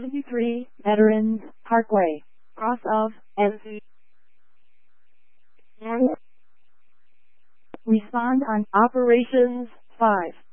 73 Veterans Parkway, cross of NC. And respond on Operations 5.